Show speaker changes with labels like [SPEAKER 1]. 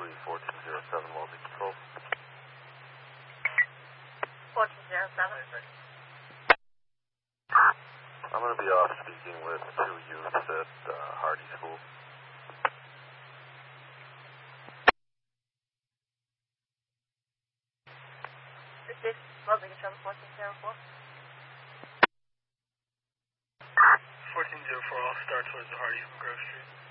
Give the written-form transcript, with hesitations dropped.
[SPEAKER 1] Hardy 1407, Walden Control.
[SPEAKER 2] 1407.
[SPEAKER 1] I'm going to be off speaking with two youths at Hardy School.
[SPEAKER 2] This is Walden Control 1404.
[SPEAKER 3] 1404, I'll start towards the Hardy from Grove Street.